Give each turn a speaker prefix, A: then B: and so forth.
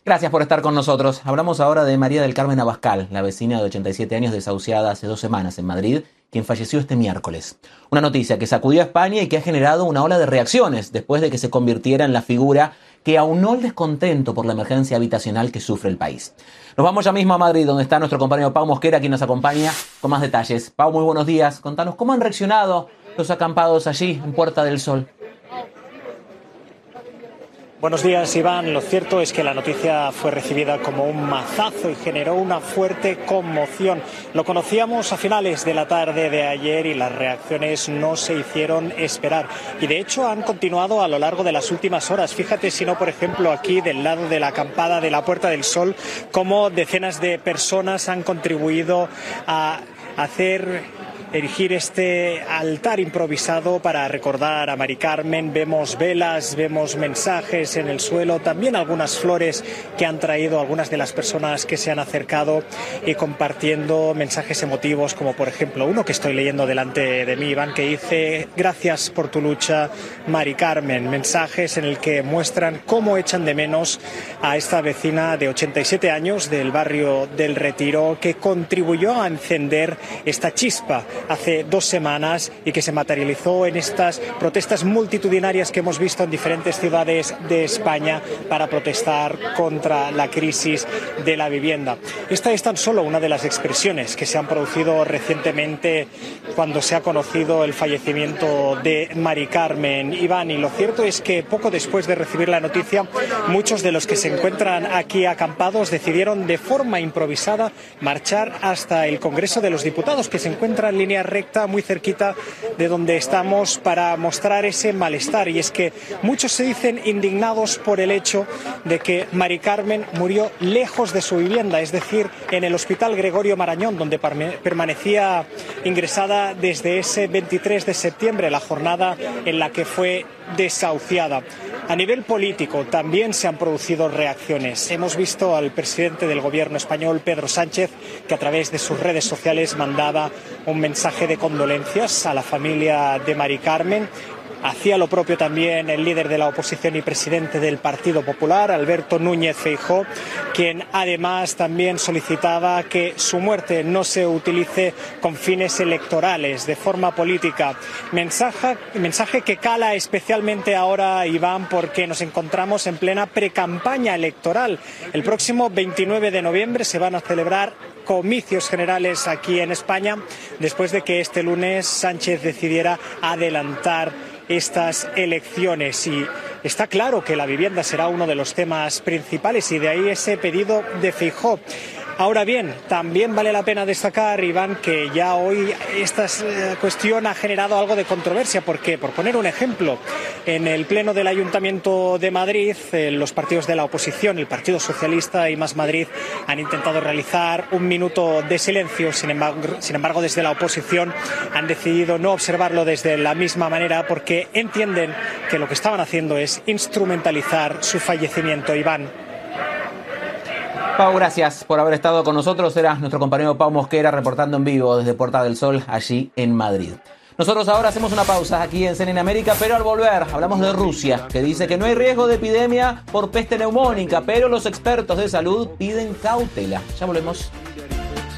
A: Gracias por estar con nosotros. Hablamos ahora de María del Carmen Abascal, la vecina de 87 años desahuciada hace 2 semanas en Madrid, quien falleció este miércoles. Una noticia que sacudió a España y que ha generado una ola de reacciones después de que se convirtiera en la figura que aunó el descontento por la emergencia habitacional que sufre el país. Nos vamos ya mismo a Madrid, donde está nuestro compañero Pau Mosquera, quien nos acompaña con más detalles. Pau, muy buenos días. Contanos cómo han reaccionado los acampados allí en Puerta del Sol.
B: Buenos días, Iván. Lo cierto es que la noticia fue recibida como un mazazo y generó una fuerte conmoción. Lo conocíamos a finales de la tarde de ayer y las reacciones no se hicieron esperar. Y de hecho han continuado a lo largo de las últimas horas. Fíjate si no, por ejemplo, aquí del lado de la acampada de la Puerta del Sol, cómo decenas de personas han contribuido a erigir este altar improvisado para recordar a Mari Carmen. Vemos velas, vemos mensajes en el suelo, también algunas flores que han traído algunas de las personas que se han acercado y compartiendo mensajes emotivos, como por ejemplo uno que estoy leyendo delante de mí, Iván, que dice: gracias por tu lucha, Mari Carmen. Mensajes en el que muestran cómo echan de menos a esta vecina de 87 años del barrio del Retiro, que contribuyó a encender esta chispa hace 2 semanas y que se materializó en estas protestas multitudinarias que hemos visto en diferentes ciudades de España para protestar contra la crisis de la vivienda. Esta es tan solo una de las expresiones que se han producido recientemente cuando se ha conocido el fallecimiento de Mari Carmen, Iván, y lo cierto es que poco después de recibir la noticia, muchos de los que se encuentran aquí acampados decidieron de forma improvisada marchar hasta el Congreso de los Diputados, que se encuentra en línea recta muy cerquita de donde estamos, para mostrar ese malestar. Y es que muchos se dicen indignados por el hecho de que Mari Carmen murió lejos de su vivienda, es decir, en el Hospital Gregorio Marañón, donde permanecía ingresada desde ese 23 de septiembre, la jornada en la que fue desahuciada. A nivel político también se han producido reacciones. Hemos visto al presidente del gobierno español, Pedro Sánchez, que a través de sus redes sociales mandaba un mensaje de condolencias a la familia de Mari Carmen. Hacía lo propio también el líder de la oposición y presidente del Partido Popular, Alberto Núñez Feijóo, quien además también solicitaba que su muerte no se utilice con fines electorales, de forma política. Mensaje que cala especialmente ahora, Iván, porque nos encontramos en plena precampaña electoral. El próximo 29 de noviembre se van a celebrar comicios generales aquí en España, después de que este lunes Sánchez decidiera adelantar estas elecciones. Y está claro que la vivienda será uno de los temas principales, y de ahí ese pedido de Feijóo. Ahora bien, también vale la pena destacar, Iván, que ya hoy esta cuestión ha generado algo de controversia. ¿Por qué? Por poner un ejemplo, en el Pleno del Ayuntamiento de Madrid, los partidos de la oposición, el Partido Socialista y Más Madrid, han intentado realizar un minuto de silencio. Sin embargo, desde la oposición han decidido no observarlo desde la misma manera, porque entienden que lo que estaban haciendo es instrumentalizar su fallecimiento, Iván.
A: Pau, gracias por haber estado con nosotros. Era nuestro compañero Pau Mosquera reportando en vivo desde Puerta del Sol, allí en Madrid. Nosotros ahora hacemos una pausa aquí en CNN América, pero al volver hablamos de Rusia, que dice que no hay riesgo de epidemia por peste neumónica, pero los expertos de salud piden cautela. Ya volvemos.